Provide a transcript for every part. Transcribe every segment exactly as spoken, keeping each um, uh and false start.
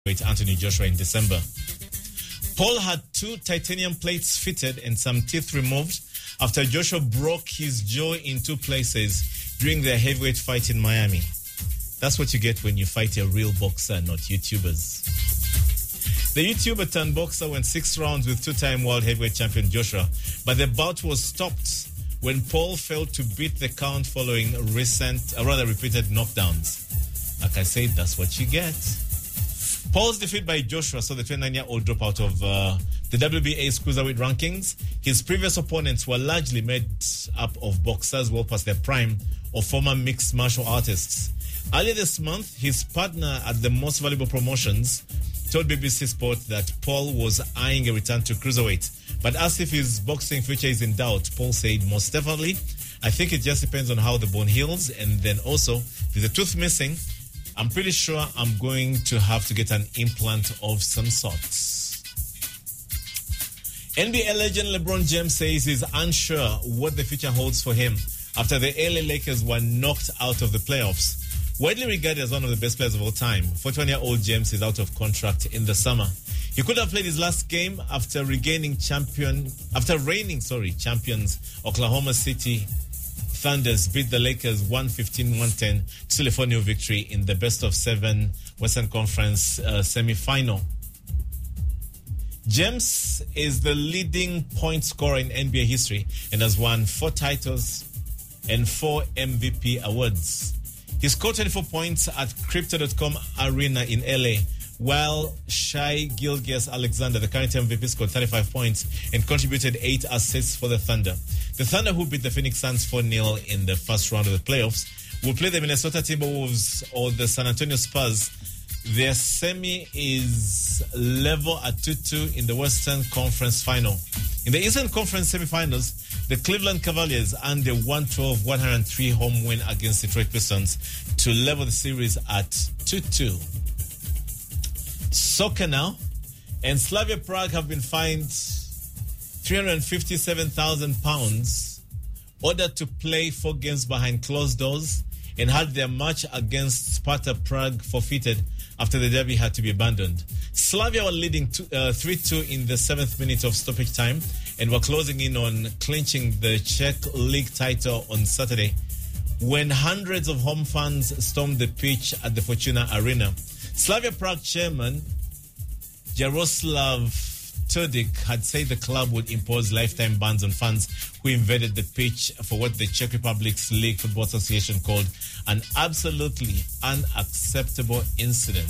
with Anthony Joshua in December. Paul had two titanium plates fitted and some teeth removed after Joshua broke his jaw in two places during their heavyweight fight in Miami. That's what you get when you fight a real boxer, not YouTubers. The YouTuber turned boxer went six rounds with two-time world heavyweight champion Joshua, but the bout was stopped when Paul failed to beat the count following recent, or rather repeated knockdowns. Like I said, that's what you get. Paul's defeat by Joshua saw the twenty-nine-year-old drop out of uh, the W B A's cruiserweight rankings. His previous opponents were largely made up of boxers well past their prime or former mixed martial artists. Earlier this month, his partner at the Most Valuable Promotions told B B C Sport that Paul was eyeing a return to cruiserweight. But asked if his boxing future is in doubt, Paul said, most definitely. I think it just depends on how the bone heals. And then also, there's a tooth missing. I'm pretty sure I'm going to have to get an implant of some sorts. N B A legend LeBron James says he's unsure what the future holds for him after the L A Lakers were knocked out of the playoffs. Widely regarded as one of the best players of all time, forty-one-year-old James is out of contract in the summer. He could have played his last game after regaining champion, after reigning, sorry, champions Oklahoma City Thunders beat the Lakers one fifteen to one ten to seal a four nil victory in the best of seven Western Conference uh, semi-final. James is the leading point scorer in N B A history and has won four titles and four M V P awards. He scored twenty-four points at Crypto dot com Arena in L A, while Shai Gilgeous-Alexander, the current M V P, scored thirty-five points and contributed eight assists for the Thunder. The Thunder, who beat the Phoenix Suns four nil in the first round of the playoffs, will play the Minnesota Timberwolves or the San Antonio Spurs. Their semi is level at two two in the Western Conference Final. In the Eastern Conference semifinals, the Cleveland Cavaliers earned a one twelve to one oh three home win against Detroit Pistons to level the series at two two. Soccer now, and Slavia Prague have been fined three hundred fifty-seven thousand pounds, ordered to play four games behind closed doors, and had their match against Sparta Prague forfeited after the derby had to be abandoned. Slavia were leading three two in the seventh minute of stoppage time and were closing in on clinching the Czech League title on Saturday when hundreds of home fans stormed the pitch at the Fortuna Arena. Slavia Prague chairman Jaroslav Tudik had said the club would impose lifetime bans on fans who invaded the pitch for what the Czech Republic's League Football Association called an absolutely unacceptable incident.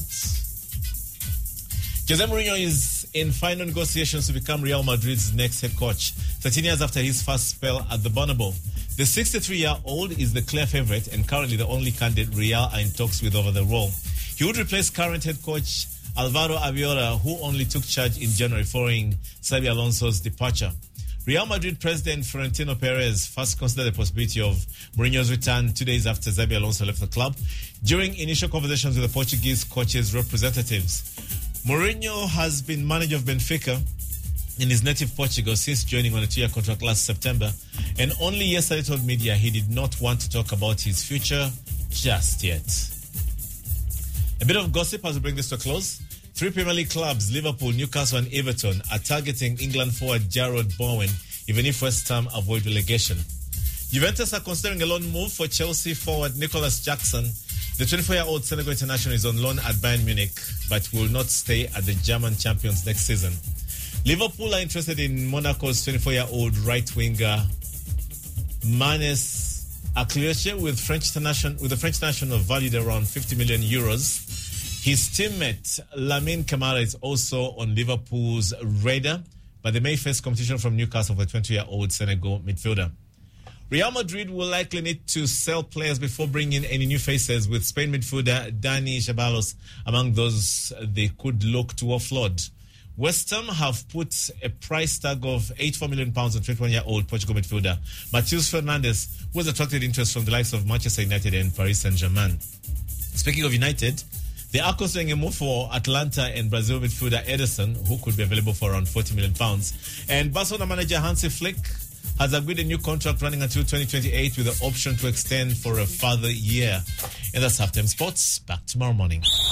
Jose Mourinho is in final negotiations to become Real Madrid's next head coach, thirteen years after his first spell at the Bernabeu. The sixty-three-year-old is the clear favorite and currently the only candidate Real are in talks with over the role. He would replace current head coach Alvaro Aviola, who only took charge in January following Xabi Alonso's departure. Real Madrid president Florentino Perez first considered the possibility of Mourinho's return two days after Xabi Alonso left the club. During initial conversations with the Portuguese coach's representatives, Mourinho has been manager of Benfica in his native Portugal since joining on a two-year contract last September, and only yesterday told media he did not want to talk about his future just yet. A bit of gossip as we bring this to a close. Three Premier League clubs, Liverpool, Newcastle and Everton, are targeting England forward Jarrod Bowen, even if West Ham avoid relegation. Juventus are considering a loan move for Chelsea forward Nicholas Jackson. The twenty-four-year-old Senegal international is on loan at Bayern Munich, but will not stay at the German champions next season. Liverpool are interested in Monaco's twenty-four-year-old right-winger Manes Aklioche with French international with the French national valued around fifty million euros. His teammate Lamine Camara is also on Liverpool's radar, but they may face competition from Newcastle for the twenty-year-old Senegal midfielder. Real Madrid will likely need to sell players before bringing in any new faces, with Spain midfielder Dani Ceballos among those they could look to offload. West Ham have put a price tag of eighty-four million pounds on twenty-one-year-old Portugal midfielder Matheus Fernandes, who has attracted interest from the likes of Manchester United and Paris Saint-Germain. Speaking of United, they are considering a move for Atlanta and Brazil midfielder Ederson, who could be available for around forty million pounds. And Barcelona manager Hansi Flick has agreed a new contract running until twenty twenty-eight with the option to extend for a further year. And that's Halftime Sports. Back tomorrow morning.